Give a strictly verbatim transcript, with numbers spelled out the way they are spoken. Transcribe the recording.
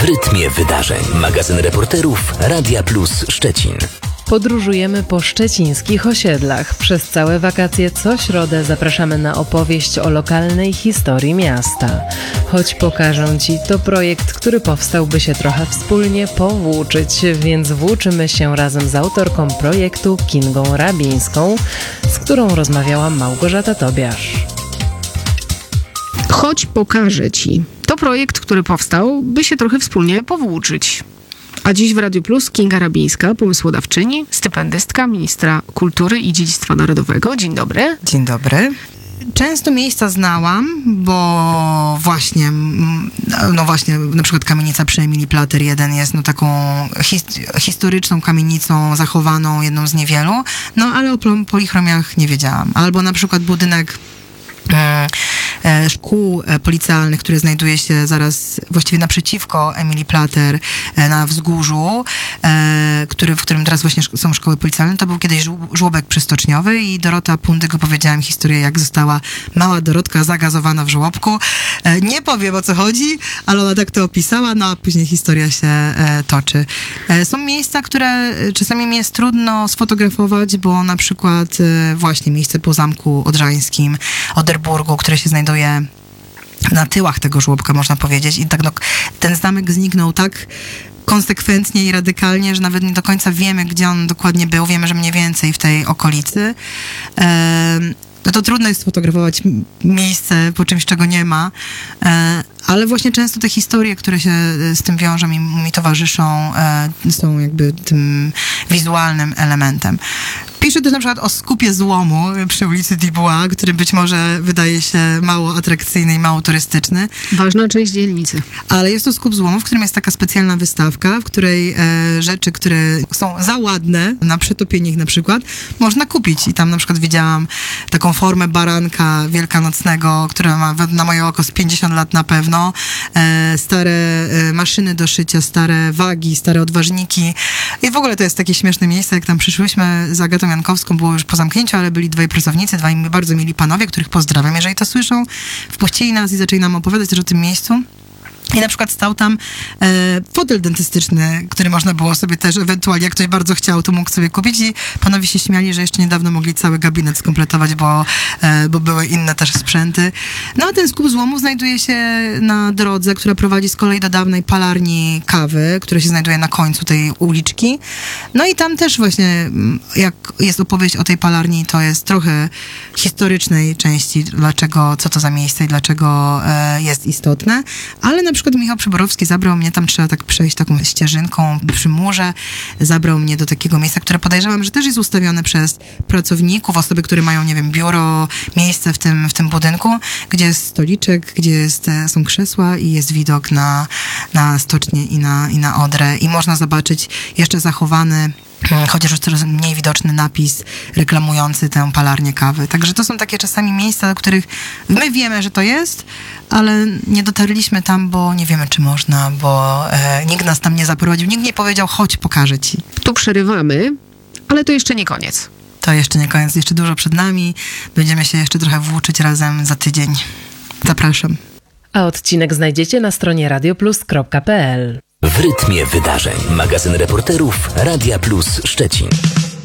rytmie wydarzeń. Magazyn reporterów Radia Plus Szczecin. Podróżujemy po szczecińskich osiedlach. Przez całe wakacje co środę zapraszamy na opowieść o lokalnej historii miasta. Choć pokażę Ci, to projekt, który powstał, by się trochę wspólnie powłóczyć, więc włóczymy się razem z autorką projektu Kingą Rabińską, z którą rozmawiała Małgorzata Tobiasz. Chodź pokażę Ci. To projekt, który powstał, by się trochę wspólnie powłóczyć. A dziś w Radiu Plus Kinga Rabińska, pomysłodawczyni, stypendystka ministra kultury i dziedzictwa narodowego. Dzień dobry. Dzień dobry. Często miejsca znałam, bo właśnie, no właśnie, na przykład kamienica przy Emilii Plater jeden jest no taką his- historyczną kamienicą zachowaną, jedną z niewielu, no ale o polichromiach nie wiedziałam. Albo na przykład budynek e, e, szkół policjalnych, który znajduje się zaraz właściwie naprzeciwko Emilii Plater e, na wzgórzu, e, który, w którym teraz właśnie są szkoły policjalne. To był kiedyś żłobek przystoczniowy i Dorota Pundyk opowiedziała mi historię, jak została mała Dorotka zagazowana w żłobku. E, nie powiem, o co chodzi, ale ona tak to opisała, no a później historia się e, toczy. E, są miejsca, które czasami mi jest trudno sfotografować, bo na przykład e, właśnie miejsce po Zamku Odrzańskim, Oderburgu, które się znajduje na tyłach tego żłobka, można powiedzieć. I tak no, ten zamek zniknął tak konsekwentnie i radykalnie, że nawet nie do końca wiemy, gdzie on dokładnie był. Wiemy, że mniej więcej w tej okolicy. Ehm, no to trudno jest sfotografować miejsce po czymś, czego nie ma. Ehm, ale właśnie często te historie, które się z tym wiążą i mi towarzyszą, e, są jakby tym wizualnym elementem. Piszę też na przykład o skupie złomu przy ulicy Dubois, który być może wydaje się mało atrakcyjny i mało turystyczny. Ważna część dzielnicy. Ale jest to skup złomu, w którym jest taka specjalna wystawka, w której e, rzeczy, które są za ładne, na przetopienie ich na przykład, można kupić. I tam na przykład widziałam taką formę baranka wielkanocnego, która ma na moje oko z pięćdziesiąt lat na pewno. E, stare e, maszyny do szycia, stare wagi, stare odważniki. I w ogóle to jest takie śmieszne miejsce, jak tam przyszłyśmy z Agatą Jankowską, było już po zamknięciu, ale byli dwaj pracownicy, dwaj bardzo mili panowie, których pozdrawiam, jeżeli to słyszą. Wpuścili nas i zaczęli nam opowiadać też o tym miejscu. I na przykład stał tam e, fotel dentystyczny, który można było sobie też ewentualnie, jak ktoś bardzo chciał, to mógł sobie kupić i panowie się śmiali, że jeszcze niedawno mogli cały gabinet skompletować, bo, e, bo były inne też sprzęty. No a ten skup złomu znajduje się na drodze, która prowadzi z kolei do dawnej palarni kawy, która się znajduje na końcu tej uliczki. No i tam też właśnie, jak jest opowieść o tej palarni, to jest trochę historycznej części, dlaczego, co to za miejsce i dlaczego e, jest istotne, ale na przykład Michał Przyborowski zabrał mnie, tam trzeba tak przejść taką ścieżynką przy murze, zabrał mnie do takiego miejsca, które podejrzewam, że też jest ustawione przez pracowników, osoby, które mają, nie wiem, biuro, miejsce w tym, w tym budynku, gdzie jest stoliczek, gdzie jest, są krzesła i jest widok na, na stocznię i na, i na Odrę i można zobaczyć jeszcze zachowany, chociaż już coraz mniej widoczny napis reklamujący tę palarnię kawy. Także to są takie czasami miejsca, do których my wiemy, że to jest, ale nie dotarliśmy tam, bo nie wiemy, czy można, bo e, nikt nas tam nie zaprowadził, nikt nie powiedział, chodź, pokażę ci. Tu przerywamy, ale to jeszcze nie koniec. To jeszcze nie koniec, jeszcze dużo przed nami. Będziemy się jeszcze trochę włóczyć razem za tydzień. Zapraszam. A odcinek znajdziecie na stronie radioplus kropka p l. W rytmie wydarzeń. Magazyn reporterów Radia Plus Szczecin.